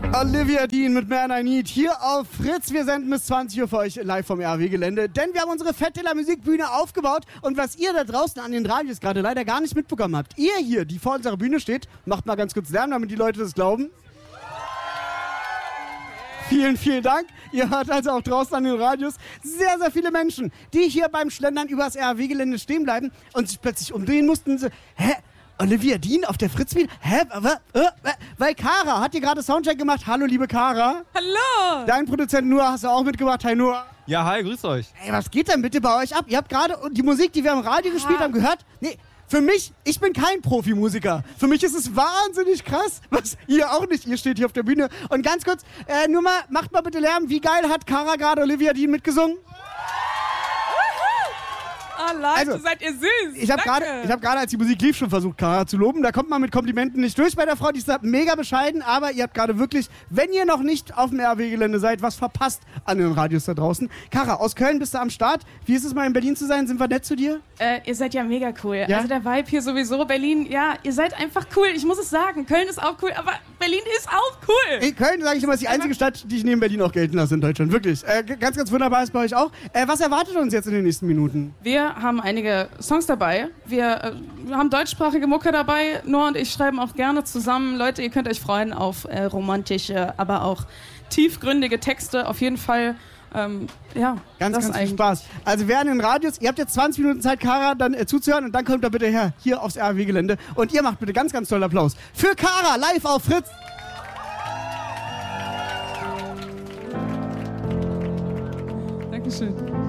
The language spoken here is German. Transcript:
Olivia Dean mit Man I Need hier auf Fritz. Wir senden bis 20 Uhr für euch live vom RW-Gelände, denn wir haben unsere Fette la Musikbühne aufgebaut und was ihr da draußen an den Radios gerade leider gar nicht mitbekommen habt. Ihr hier, die vor unserer Bühne steht, macht mal ganz kurz Lärm, damit die Leute das glauben. Vielen, vielen Dank. Ihr hört also auch draußen an den Radios sehr, sehr viele Menschen, die hier beim Schlendern übers RW-Gelände stehen bleiben und sich plötzlich umdrehen mussten. Hä? Olivia Dean auf der Fritzbühne? Hä? Weil Kara hat hier gerade Soundcheck gemacht. Hallo, liebe Kara. Hallo. Dein Produzent Noah hast du auch mitgebracht. Hi, Noah. Ja, hi, grüßt euch. Ey, was geht denn bitte bei euch ab? Ihr habt gerade die Musik, die wir im Radio gespielt haben, gehört? Nee, für mich, ich bin kein Profimusiker. Für mich ist es wahnsinnig krass, was ihr auch nicht. Ihr steht hier auf der Bühne. Und ganz kurz, nur mal, macht mal bitte Lärm. Wie geil hat Kara gerade Olivia Dean mitgesungen? Oh Leute, also, seid ihr süß. Ich habe gerade, als die Musik lief, schon versucht, Kara zu loben. Da kommt man mit Komplimenten nicht durch bei der Frau. Die ist mega bescheiden. Aber ihr habt gerade wirklich, wenn ihr noch nicht auf dem RW-Gelände seid, was verpasst an den Radios da draußen. Kara, aus Köln bist du am Start. Wie ist es mal in Berlin zu sein? Sind wir nett zu dir? Ihr seid ja mega cool. Ja? Also der Vibe hier sowieso. Berlin, ja, ihr seid einfach cool. Ich muss es sagen. Köln ist auch cool, aber Berlin ist auch cool. In Köln, sage ich immer, ist die einzige Stadt, die ich neben Berlin auch gelten lasse in Deutschland. Wirklich. Ganz, ganz wunderbar ist bei euch auch. Was erwartet uns jetzt in den nächsten Minuten? Wir haben einige Songs dabei. Wir haben deutschsprachige Mucke dabei. Noah und ich schreiben auch gerne zusammen. Leute, ihr könnt euch freuen auf romantische, aber auch tiefgründige Texte. Auf jeden Fall, ja. Ganz viel Spaß. Also wer an den Radios, ihr habt jetzt 20 Minuten Zeit, Kara dann zuzuhören und dann kommt da bitte her, hier aufs RW-Gelände. Und ihr macht bitte ganz, ganz tollen Applaus für Kara, live auf Fritz. Dankeschön.